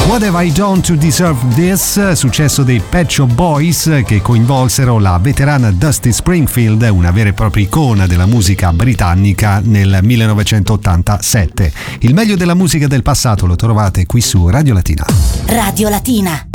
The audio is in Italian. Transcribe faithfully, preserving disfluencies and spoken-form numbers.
What Have I Done to Deserve This? Successo dei Pet Shop Boys, che coinvolsero la veterana Dusty Springfield, una vera e propria icona della musica britannica, nel millenovecentottantasette. Il meglio della musica del passato lo trovate qui su Radio Latina. Radio Latina.